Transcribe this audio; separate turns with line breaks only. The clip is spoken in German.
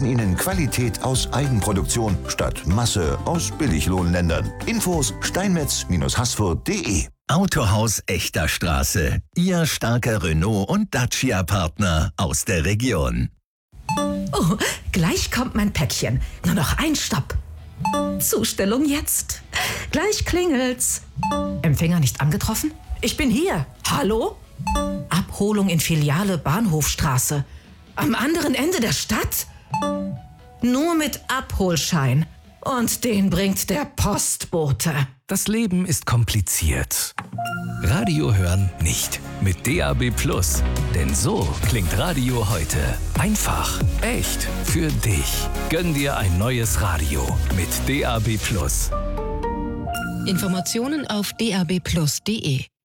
Ihnen Qualität aus Eigenproduktion statt Masse aus Billiglohnländern. Infos steinmetz-haßfurt.de.
Autohaus Echter Straße. Ihr starker Renault- und Dacia-Partner aus der Region.
Oh, gleich kommt mein Päckchen. Nur noch ein Stopp. Zustellung jetzt. Gleich klingelt's. Empfänger nicht angetroffen? Ich bin hier. Hallo? Abholung in Filiale Bahnhofstraße. Am anderen Ende der Stadt? Nur mit Abholschein. Und den bringt der Postbote.
Das Leben ist kompliziert. Radio hören nicht. Mit DAB+. Denn so klingt Radio heute. Einfach, echt, für dich. Gönn dir ein neues Radio mit DAB+.
Informationen auf dabplus.de